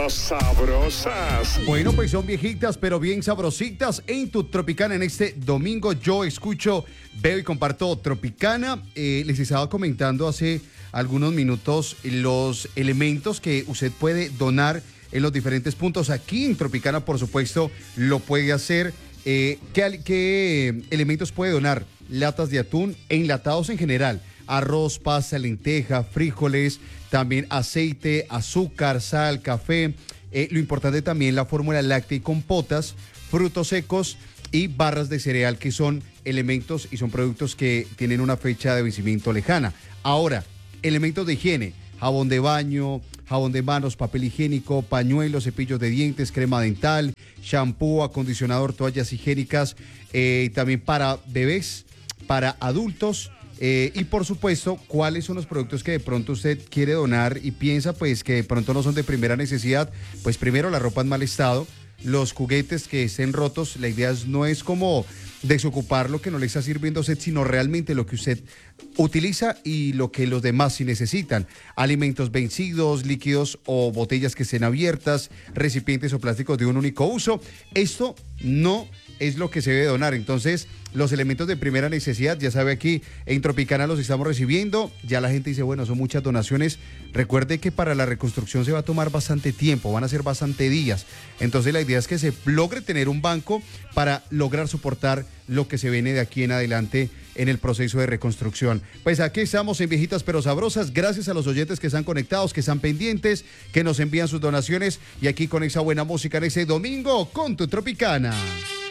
pero sabrosas. Bueno, pues son viejitas, pero bien sabrositas en tu Tropicana en este domingo. Yo escucho, veo y comparto Tropicana. Les estaba comentando hace algunos minutos los elementos que usted puede donar en los diferentes puntos. Aquí en Tropicana, por supuesto, lo puede hacer. ¿Qué elementos puede donar? Latas de atún, enlatados en general, arroz, pasta, lenteja, frijoles, también aceite, azúcar, sal, café. Lo importante también la fórmula láctea y compotas, frutos secos y barras de cereal, que son elementos y son productos que tienen una fecha de vencimiento lejana. Ahora, elementos de higiene: jabón de baño, jabón de manos, papel higiénico, pañuelos, cepillos de dientes, crema dental, shampoo, acondicionador, toallas higiénicas, también para bebés, para adultos. Y por supuesto, ¿cuáles son los productos que de pronto usted quiere donar y piensa pues que de pronto no son de primera necesidad? Pues primero, la ropa en mal estado, los juguetes que estén rotos. La idea no es como desocupar lo que no le está sirviendo a usted, sino realmente lo que usted utiliza y lo que los demás sí necesitan. Alimentos vencidos, líquidos o botellas que estén abiertas, recipientes o plásticos de un único uso. Esto no es lo que se debe donar. Entonces, los elementos de primera necesidad, ya sabe, aquí en Tropicana los estamos recibiendo. Ya la gente dice, bueno, son muchas donaciones. Recuerde que para la reconstrucción se va a tomar bastante tiempo, van a ser bastante días. Entonces, la idea es que se logre tener un banco para lograr soportar lo que se viene de aquí en adelante en el proceso de reconstrucción. Pues aquí estamos en Viejitas pero Sabrosas, gracias a los oyentes que están conectados, que están pendientes, que nos envían sus donaciones, y aquí con esa buena música en ese domingo con tu Tropicana.